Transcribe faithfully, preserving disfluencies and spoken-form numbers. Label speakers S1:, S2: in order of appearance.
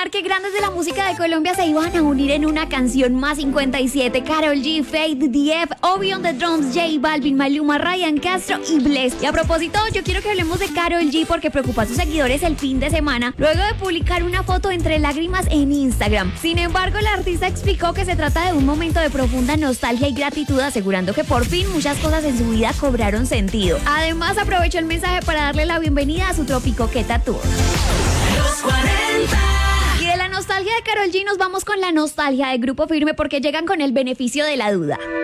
S1: porque grandes de la música de Colombia se iban a unir en una canción más cincuenta y siete. Karol G, Faith, D F, Obi on the Drums, J Balvin, Maluma, Ryan Castro y Bless. Y a propósito, yo quiero que hablemos de Karol G porque preocupó a sus seguidores el fin de semana luego de publicar una foto entre lágrimas en Instagram. Sin embargo, la artista explicó que se trata de un momento de profunda nostalgia y gratitud, asegurando que por fin muchas cosas en su vida cobraron sentido. Además, aprovechó el mensaje para darle la bienvenida a su Tropicoqueta Tour.
S2: Los cuarenta.
S1: Y de la nostalgia de Karol G nos vamos con la nostalgia de Grupo Firme porque llegan con El Beneficio de la Duda.